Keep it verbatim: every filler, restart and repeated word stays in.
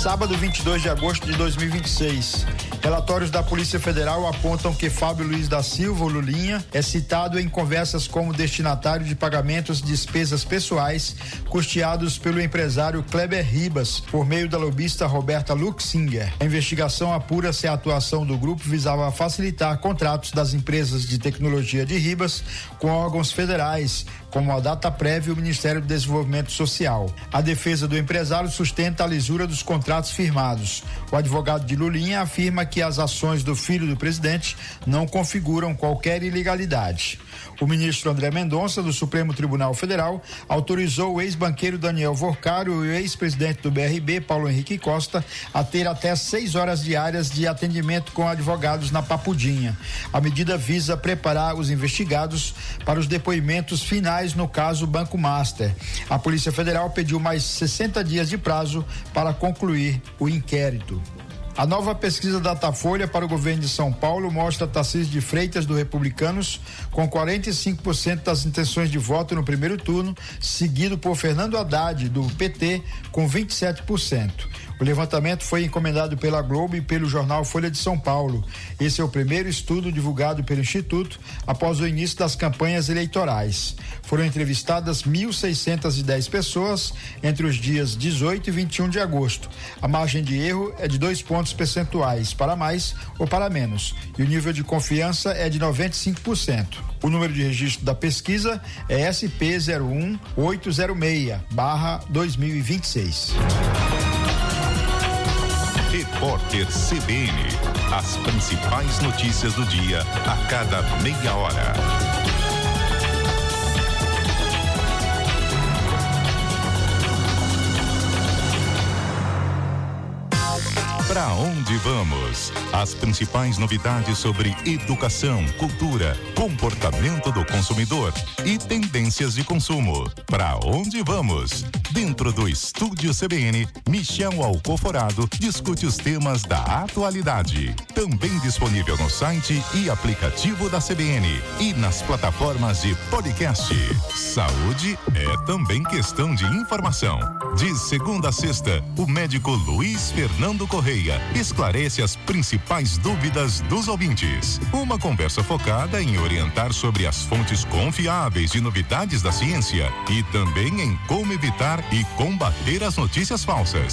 Sábado, vinte e dois de agosto de dois mil e vinte e seis. Relatórios da Polícia Federal apontam que Fábio Luiz da Silva, o Lulinha, é citado em conversas como destinatário de pagamentos de despesas pessoais custeados pelo empresário Kleber Ribas, por meio da lobista Roberta Luxinger. A investigação apura se a atuação do grupo visava facilitar contratos das empresas de tecnologia de Ribas com órgãos federais, como a Dataprev e o Ministério do Desenvolvimento Social. A defesa do empresário sustenta a lisura dos contratos firmados. O advogado de Lulinha afirma que as ações do filho do presidente não configuram qualquer ilegalidade. O ministro André Mendonça, do Supremo Tribunal Federal, autorizou o ex-banqueiro Daniel Vorcário e o ex-presidente do B R B, Paulo Henrique Costa, a ter até seis horas diárias de atendimento com advogados na Papudinha. A medida visa preparar os investigados para os depoimentos finais no caso Banco Master. A Polícia Federal pediu mais sessenta dias de prazo para concluir o inquérito. A nova pesquisa Datafolha para o governo de São Paulo mostra Tarcísio de Freitas, do Republicanos, com quarenta e cinco por cento das intenções de voto no primeiro turno, seguido por Fernando Haddad, do P T, com vinte e sete por cento. O levantamento foi encomendado pela Globo e pelo jornal Folha de São Paulo. Esse é o primeiro estudo divulgado pelo Instituto após o início das campanhas eleitorais. Foram entrevistadas mil seiscentas e dez pessoas entre os dias dezoito e vinte e um de agosto. A margem de erro é de dois pontos percentuais, para mais ou para menos, e o nível de confiança é de noventa e cinco por cento. O número de registro da pesquisa é S P zero um oito zero seis barra dois mil e vinte e seis. Repórter C B N. As principais notícias do dia a cada meia hora. Para onde vamos? As principais novidades sobre educação, cultura, comportamento do consumidor e tendências de consumo. Para onde vamos? Dentro do Estúdio C B N, Michel Alcoforado discute os temas da atualidade. Também disponível no site e aplicativo da C B N e nas plataformas de podcast. Saúde é também questão de informação. De segunda a sexta, o médico Luiz Fernando Correia esclarece as principais dúvidas dos ouvintes. Uma conversa focada em orientar sobre as fontes confiáveis de novidades da ciência e também em como evitar e combater as notícias falsas.